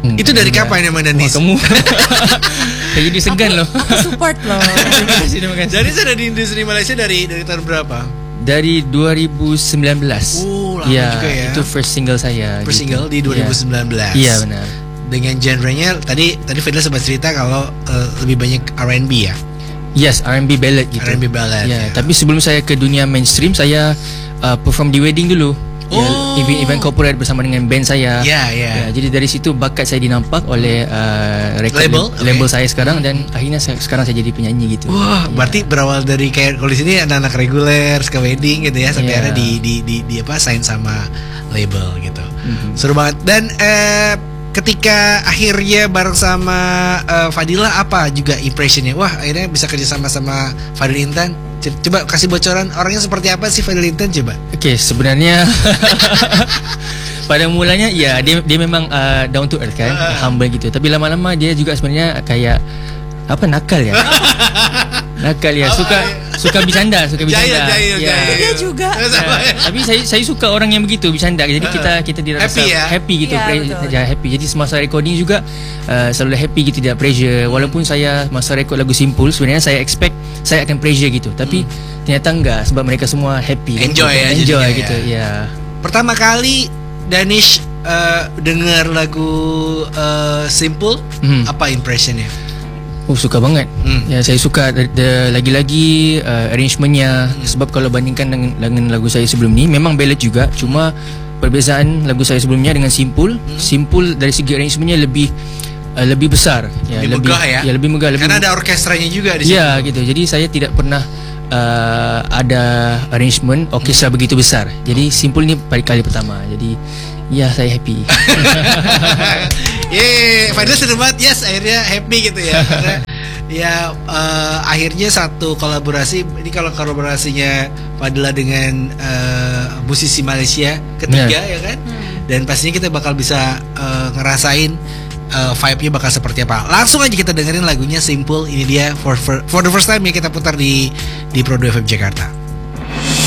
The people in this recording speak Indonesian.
Itu dari kapan emang Danis? Kamu saya jadi segan loh. Aku support loh. Terima kasih, terima kasih. Jadi saya di industri Malaysia dari tahun berapa? Dari 2019. Lama juga ya. Itu first single saya. First single di 2019. Iya, benar. Dengan genrenya tadi Fadila sempat cerita kalau lebih banyak R&B ya. Yes, R&B ballad gitu. R&B ballad. Ya, tapi sebelum saya ke dunia mainstream, saya perform di wedding dulu. Event corporate bersama dengan band saya. Ya. Jadi dari situ bakat saya dinampak oleh label saya sekarang, dan akhirnya sekarang saya jadi penyanyi gitu. Wah, berarti berawal dari kayak kalau di sini anak-anak reguler, suka wedding gitu ya, sampai akhirnya di apa sign sama label gitu. Seru banget. Dan ketika akhirnya bareng sama Fadila, apa juga impressionnya? Wah, akhirnya bisa kerja sama Fadil Intan. Coba kasih bocoran orangnya seperti apa sih Fadil Intan, coba. Oke, sebenarnya pada mulanya ya dia memang down to earth kan, humble gitu. Tapi lama-lama dia juga sebenarnya kayak nakal ya. Nakal ya, suka bercanda, Jaya. Dia juga. Tapi saya suka orang yang begitu bercanda. Jadi kita dirasa happy gitu, happy. Jadi semasa recording juga selalu happy gitu, tidak pressure. Walaupun saya masa record lagu Simpul, sebenarnya saya expect saya akan pressure gitu. Tapi ternyata enggak, sebab mereka semua happy. Enjoy gitu ya. Pertama kali Danish dengar lagu Simpul, apa impressionnya? Suka banget. Ya, saya suka lagi-lagi arrangementnya. Sebab kalau bandingkan dengan lagu saya sebelum ni, memang ballad juga. Cuma perbezaan lagu saya sebelumnya dengan Simpul dari segi arrangementnya lebih besar. Ya, lebih megah ya. Ya, lebih megah. Karena ada orkestranya juga di situ. Ya, gitu. Jadi saya tidak pernah ada arrangement orkestra begitu besar. Jadi Simpul ni kali pertama. Jadi ya, saya happy. Fadila seneng banget. Yes, akhirnya happy gitu ya. Karena ya akhirnya satu kolaborasi. Ini kalau kolaborasinya Fadila dengan musisi Malaysia ketiga ya kan. Dan pastinya kita bakal bisa ngerasain vibe-nya bakal seperti apa. Langsung aja kita dengerin lagunya Simpul. Ini dia for the first time ya kita putar di Pro 2 FM Jakarta.